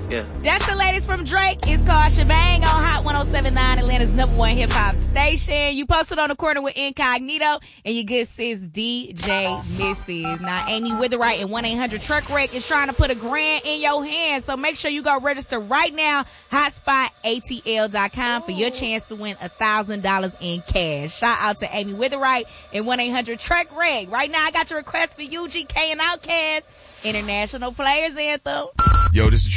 Yeah. That's the latest from Drake. It's called Shebang on Hot 107.9, Atlanta's #1 hip hop station. You posted on the corner with Incognito and your good sis DJ Mrs. Now, Amy Witherite and 1-800-TRUCK-WRECK is trying to put $1,000 in your hand. So make sure you go register right now. HotspotATL.com for your chance to win $1,000 in cash. Shout out to Amy Witherite and 1-800-TRUCK-WRECK. Right now, I got your request for UGK and Outkast International Players Anthem. Yo, this is